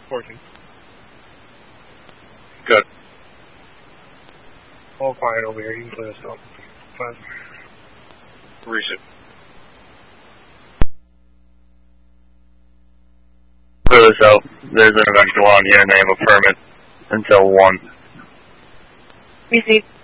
Working. Good. All fine over here. You can clear this up. Fine. Reset. Clear this out. There's an eventual on here, name of permit until 1. Receive.